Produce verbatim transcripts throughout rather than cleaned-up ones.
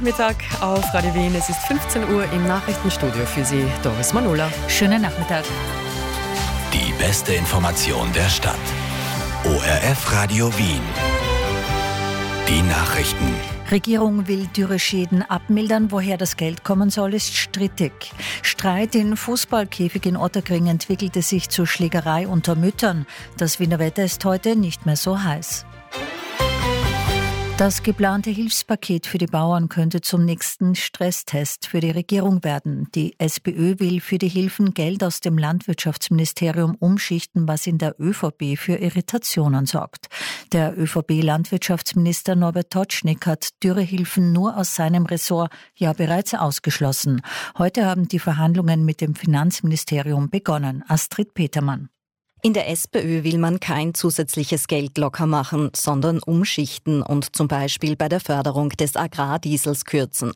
Mittag auf Radio Wien. Es ist fünfzehn Uhr im Nachrichtenstudio für Sie, Doris Manola. Schönen Nachmittag. Die beste Information der Stadt. O R F Radio Wien. Die Nachrichten. Regierung will Dürreschäden abmildern. Woher das Geld kommen soll, ist strittig. Streit in Fußballkäfig in Otterkring entwickelte sich zur Schlägerei unter Müttern. Das Wiener Wetter ist heute nicht mehr so heiß. Das geplante Hilfspaket für die Bauern könnte zum nächsten Stresstest für die Regierung werden. Die SPÖ will für die Hilfen Geld aus dem Landwirtschaftsministerium umschichten, was in der ÖVP für Irritationen sorgt. Der ÖVP-Landwirtschaftsminister Norbert Totschnig hat Dürrehilfen nur aus seinem Ressort ja bereits ausgeschlossen. Heute haben die Verhandlungen mit dem Finanzministerium begonnen. Astrid Petermann. In der SPÖ will man kein zusätzliches Geld locker machen, sondern umschichten und zum Beispiel bei der Förderung des Agrardiesels kürzen.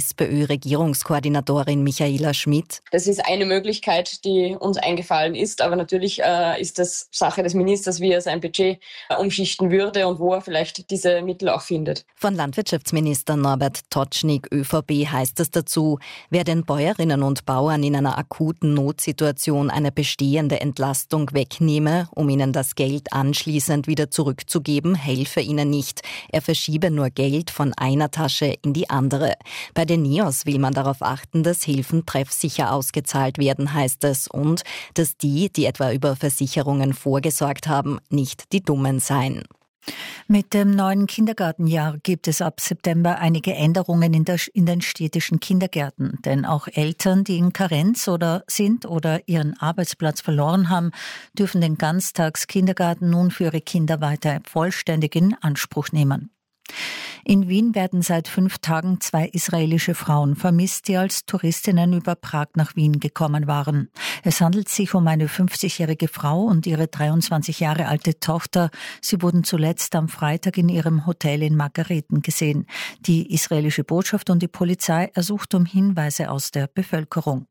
SPÖ-Regierungskoordinatorin Michaela Schmidt. Das ist eine Möglichkeit, die uns eingefallen ist, aber natürlich äh, ist das Sache des Ministers, wie er sein Budget äh, umschichten würde und wo er vielleicht diese Mittel auch findet. Von Landwirtschaftsminister Norbert Totschnig, ÖVP, heißt es dazu, wer den Bäuerinnen und Bauern in einer akuten Notsituation eine bestehende Entlastung weg wegnehme, um ihnen das Geld anschließend wieder zurückzugeben, helfe ihnen nicht. Er verschiebe nur Geld von einer Tasche in die andere. Bei den N I O S will man darauf achten, dass Hilfen treffsicher ausgezahlt werden, heißt es, und dass die, die etwa über Versicherungen vorgesorgt haben, nicht die Dummen seien. Mit dem neuen Kindergartenjahr gibt es ab September einige Änderungen in, der, in den städtischen Kindergärten. Denn auch Eltern, die in Karenz oder sind oder ihren Arbeitsplatz verloren haben, dürfen den Ganztagskindergarten nun für ihre Kinder weiter vollständig in Anspruch nehmen. In Wien werden seit fünf Tagen zwei israelische Frauen vermisst, die als Touristinnen über Prag nach Wien gekommen waren. Es handelt sich um eine fünfzigjährige Frau und ihre dreiundzwanzig Jahre alte Tochter. Sie wurden zuletzt am Freitag in ihrem Hotel in Margareten gesehen. Die israelische Botschaft und die Polizei ersucht um Hinweise aus der Bevölkerung.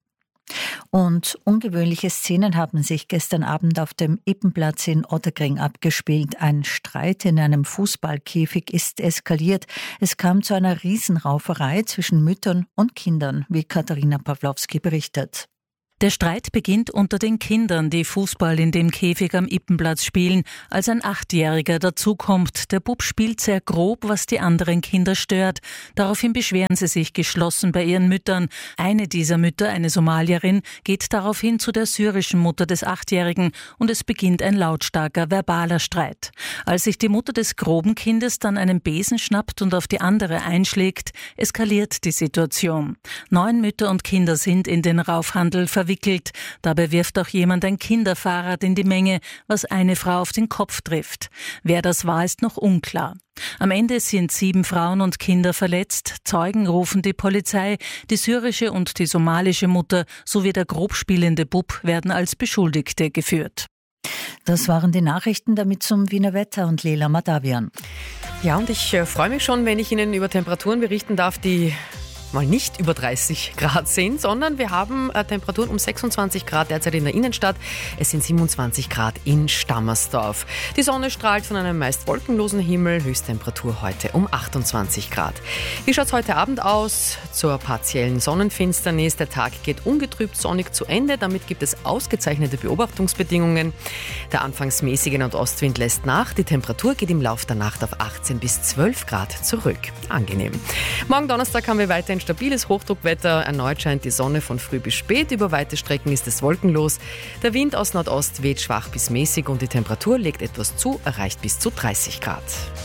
Und ungewöhnliche Szenen haben sich gestern Abend auf dem Ippenplatz in Otterkring abgespielt. Ein Streit in einem Fußballkäfig ist eskaliert. Es kam zu einer Riesenrauferei zwischen Müttern und Kindern, wie Katharina Pawlowski berichtet. Der Streit beginnt unter den Kindern, die Fußball in dem Käfig am Ippenplatz spielen, als ein Achtjähriger dazukommt. Der Bub spielt sehr grob, was die anderen Kinder stört. Daraufhin beschweren sie sich geschlossen bei ihren Müttern. Eine dieser Mütter, eine Somalierin, geht daraufhin zu der syrischen Mutter des Achtjährigen und es beginnt ein lautstarker verbaler Streit. Als sich die Mutter des groben Kindes dann einen Besen schnappt und auf die andere einschlägt, eskaliert die Situation. Neun Mütter und Kinder sind in den Raufhandel verwickelt. Wickelt. Dabei wirft auch jemand ein Kinderfahrrad in die Menge, was eine Frau auf den Kopf trifft. Wer das war, ist noch unklar. Am Ende sind sieben Frauen und Kinder verletzt. Zeugen rufen die Polizei. Die syrische und die somalische Mutter sowie der grobspielende Bub werden als Beschuldigte geführt. Das waren die Nachrichten, damit zum Wiener Wetter und Lela Madavian. Ja, und ich äh, freue mich schon, wenn ich Ihnen über Temperaturen berichten darf, die mal nicht über dreißig Grad sind, sondern wir haben äh, Temperaturen um sechsundzwanzig Grad derzeit in der Innenstadt. Es sind siebenundzwanzig Grad in Stammersdorf. Die Sonne strahlt von einem meist wolkenlosen Himmel. Höchsttemperatur heute um achtundzwanzig Grad. Wie schaut es heute Abend aus? Zur partiellen Sonnenfinsternis. Der Tag geht ungetrübt sonnig zu Ende. Damit gibt es ausgezeichnete Beobachtungsbedingungen. Der anfangs mäßige Nordostwind lässt nach. Die Temperatur geht im Laufe der Nacht auf achtzehn bis zwölf Grad zurück. Angenehm. Morgen Donnerstag haben wir weiterhin stabiles Hochdruckwetter. Erneut scheint die Sonne von früh bis spät. Über weite Strecken ist es wolkenlos. Der Wind aus Nordost weht schwach bis mäßig und die Temperatur legt etwas zu, erreicht bis zu dreißig Grad.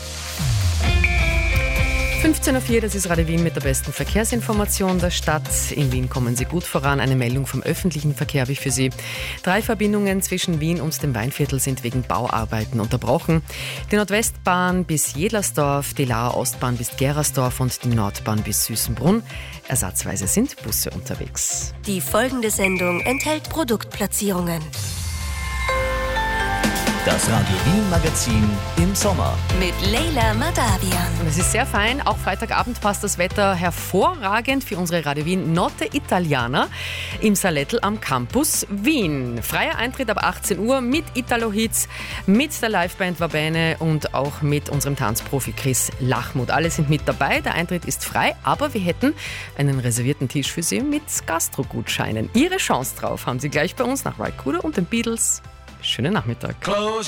fünfzehn Uhr vier, das ist Radio Wien mit der besten Verkehrsinformation der Stadt. In Wien kommen Sie gut voran. Eine Meldung vom öffentlichen Verkehr habe ich für Sie. Drei Verbindungen zwischen Wien und dem Weinviertel sind wegen Bauarbeiten unterbrochen. Die Nordwestbahn bis Jedlersdorf, die Lauer Ostbahn bis Gerersdorf und die Nordbahn bis Süßenbrunn. Ersatzweise sind Busse unterwegs. Die folgende Sendung enthält Produktplatzierungen. Das Radio Wien Magazin im Sommer. Mit Leila Madavian. Und es ist sehr fein. Auch Freitagabend passt das Wetter hervorragend für unsere Radio Wien Notte Italiana im Salettl am Campus Wien. Freier Eintritt ab achtzehn Uhr mit Italo-Hits, mit der Liveband Vabene und auch mit unserem Tanzprofi Chris Lachmuth. Alle sind mit dabei. Der Eintritt ist frei, aber wir hätten einen reservierten Tisch für Sie mit Gastro-Gutscheinen. Ihre Chance drauf haben Sie gleich bei uns nach Ry Cooder und den Beatles. Schönen Nachmittag.